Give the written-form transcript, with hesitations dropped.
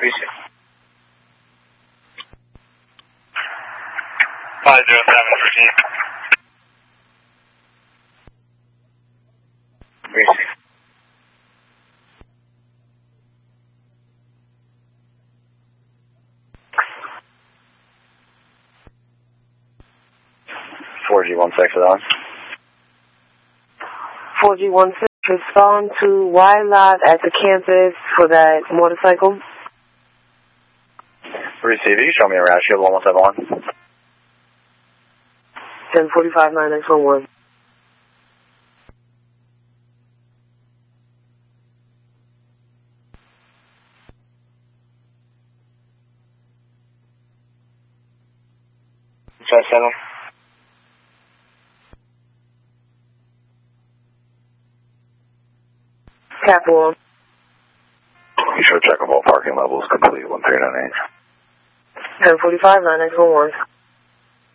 Receive. 507 Receive. 4G16 is on. 4G16, respond to Y lot at the campus for that motorcycle. Receive. You show me a route. Shield 1171. 1045 9911. Settle. Cap on. You show checkable parking levels complete 1398. 1045 9911.